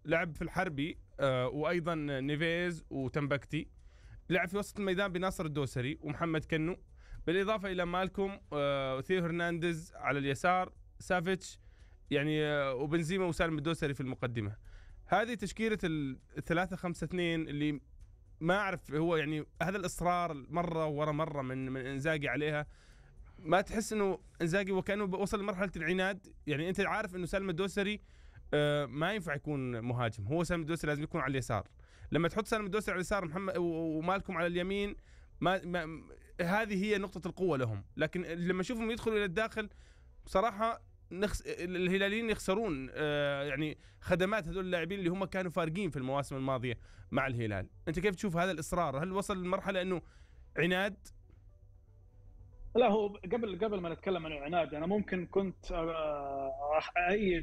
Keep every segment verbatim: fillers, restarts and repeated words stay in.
لعب في الحربي آه وأيضا نيفيز وتنبكتي، لعب في وسط الميدان بناصر الدوسري ومحمد كنو، بالإضافة إلى مالكوم آه وثيو هرنانديز على اليسار، سافيتش يعني آه وبنزيما وسالم الدوسري في المقدمة. هذه تشكيلة الثلاثة خمسة اثنين اللي ما أعرف، هو يعني هذا الإصرار مرة ورا مرة من من إنزاغي عليها. ما تحس إنه إنزاغي وكأنه وصل لمرحلة العناد؟ يعني أنت عارف إنه سالم الدوسري آه ما ينفع يكون مهاجم، هو سالم الدوسري لازم يكون على اليسار. لما تحط سالم الدوسري على اليسار محمد ومالكم على اليمين، ما, ما هذه هي نقطة القوة لهم. لكن لما نشوفهم يدخلوا إلى الداخل بصراحة نخس... الهلاليين يخسرون آه يعني خدمات هذول اللاعبين اللي هم كانوا فارقين في المواسم الماضية مع الهلال. أنت كيف تشوف هذا الإصرار؟ هل وصل لمرحلة إنه عناد؟ لا، هو قبل قبل ما نتكلم عن العناد أنا ممكن كنت راح أأيد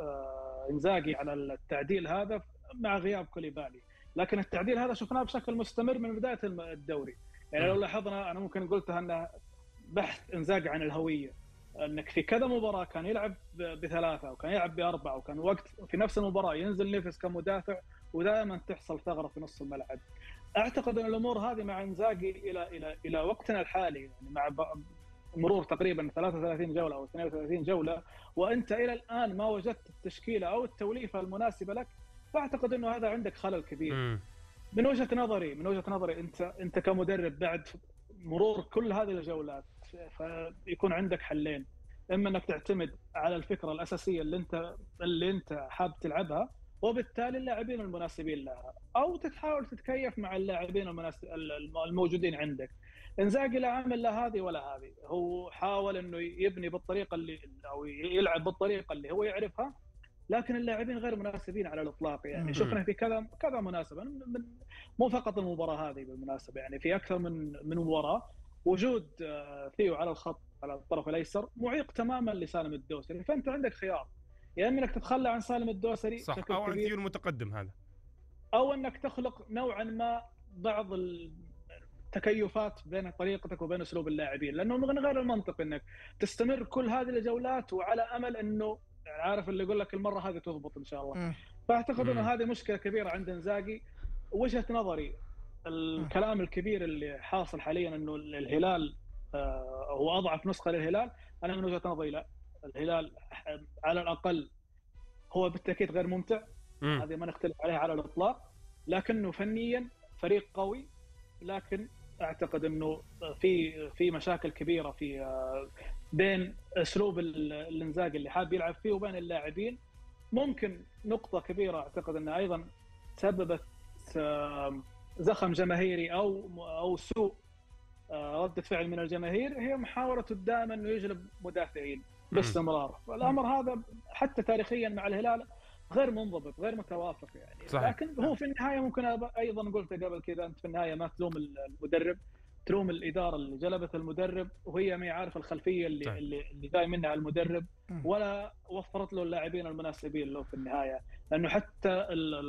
إنزاغي على التعديل هذا مع غياب كوليبالي، لكن التعديل هذا شفناه بشكل مستمر من بداية الدوري. يعني لو لاحظنا أنا ممكن قلتها أنه بحث إنزاغي عن الهوية، انك في كذا مباراه كان يلعب بثلاثه وكان يلعب باربعه، وكان وقت في نفس المباراه ينزل نيفيز كمدافع، ودائما تحصل ثغره في نص الملعب. اعتقد ان الامور هذه مع إنزاغي الى الى الى وقتنا الحالي، يعني مع مرور تقريبا ثلاثة وثلاثين جوله او اثنين وثلاثين جوله وانت الى الان ما وجدت التشكيله او التوليفه المناسبه لك، فاعتقد انه هذا عندك خلل كبير. م. من وجهه نظري من وجهه نظري انت انت كمدرب بعد مرور كل هذه الجولات فيكون عندك حلين: اما انك تعتمد على الفكره الاساسيه اللي انت اللي انت حاب تلعبها وبالتالي اللاعبين المناسبين لها، او تحاول تتكيف مع اللاعبين المناسب الموجودين عندك. إنزاغي لا عمل لا هذه ولا هذه، هو حاول انه يبني بالطريقه اللي او يلعب بالطريقه اللي هو يعرفها، لكن اللاعبين غير مناسبين على الاطلاق. يعني شفنا في كذا كذا مناسبه، من مو فقط المباراه هذه بالمناسبه، يعني في اكثر من من مباراه وجود ثيو على الخط على الطرف الايسر معيق تماما لسالم الدوسري. فانت عندك خيار: يا اما انك تتخلى عن سالم الدوسري صح، او عن ثيو المتقدم هذا، او انك تخلق نوعا ما بعض التكيفات بين طريقتك وبين اسلوب اللاعبين، لانه من غير المنطق انك تستمر كل هذه الجولات وعلى امل انه يعني عارف اللي يقول لك المره هذه تضبط ان شاء الله. م. فاعتقد انه هذه مشكله كبيره عند إنزاغي. وجهه نظري الكلام الكبير اللي حاصل حاليا انه الهلال آه هو اضعف نسخه للهلال، انا من وجهه نظري لا، الهلال على الاقل هو بالتاكيد غير ممتع، هذه ما نختلف عليها على الاطلاق، لكنه فنيا فريق قوي. لكن اعتقد انه في في مشاكل كبيره في آه بين اسلوب الإنزاغي اللي حاب يلعب فيه وبين اللاعبين. ممكن نقطه كبيره اعتقد انها ايضا سببت آه زخم جماهيري او او سوء ردة فعل من الجماهير، هي محاولة دائما انه يجلب مدافعين باستمرار. والامر هذا حتى تاريخيا مع الهلال غير منضبط غير متوافق يعني. صحيح. لكن هو في النهاية ممكن ايضا قلت قبل كذا، انت في النهاية ما تلوم المدرب، تلوم الإدارة اللي جلبت المدرب وهي ما يعرف الخلفية اللي طيب. اللي اللي جاي منها المدرب ولا وفرت له اللاعبين المناسبين له في النهاية. لأنه حتى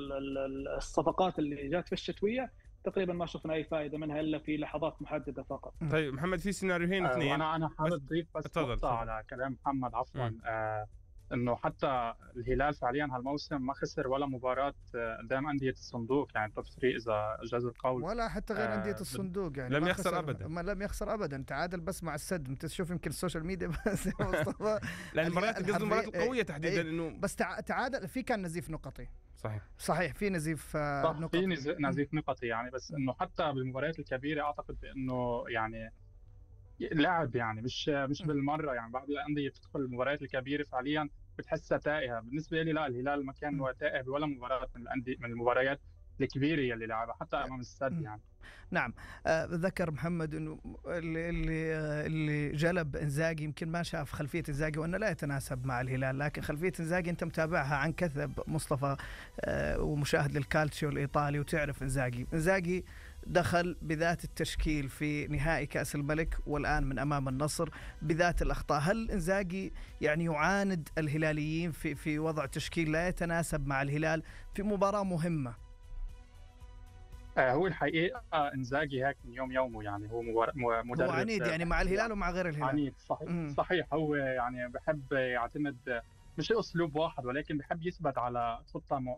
الصفقات اللي جات في الشتوية تقريبا ما شفنا اي فائده منها الا في لحظات محدده فقط. طيب محمد، في سيناريوهين آه اثنين انا انا حابب اضيف بس, بس نقطه على كلام محمد عفوا آه انه حتى الهلال فعليا هالموسم ما خسر ولا مباراه قدام انديه الصندوق، يعني توب ثلاثة اذا جاز القول، ولا حتى غير انديه آه الصندوق يعني لم يخسر ابدا، ما لم يخسر ابدا، تعادل بس مع السد. انت تشوف يمكن السوشيال ميديا بس مصطفى لان المباريات قصدي المباريات القويه تحديدا انه بس تعادل في كان نزيف نقطي. صحيح صحيح في نزيف نقطي، في نزيف نقطي يعني. بس انه حتى بالمباريات الكبيره اعتقد بانه يعني لاعب يعني مش مش بالمره، يعني بعض الانديه بتدخل المباريات الكبيره فعليا بتحسها تائهه. بالنسبه لي لا، الهلال ما كان تائه ولا مباراه من الانديه من المباريات الكبيره اللي لعبها حتى امام السد يعني. نعم. آه ذكر محمد انه اللي اللي اللي جلب إنزاغي يمكن ما شاف خلفيه إنزاغي وانه لا يتناسب مع الهلال، لكن خلفيه إنزاغي انت متابعها عن كثب مصطفى آه ومشاهد للكالتشيو الايطالي وتعرف إنزاغي إنزاغي دخل بذات التشكيل في نهائي كأس الملك والآن من أمام النصر بذات الأخطاء. هل إنزاغي يعني يعاند الهلاليين في في وضع تشكيل لا يتناسب مع الهلال في مباراة مهمة؟ آه هو الحقيقة إنزاغي هيك من يوم يومه، يعني هو مدرب هو عنيد يعني مع الهلال ومع غير الهلال. عنيد صحيح. م- صحيح هو يعني بحب يعتمد مش أسلوب واحد، ولكن بحب يثبت على خطة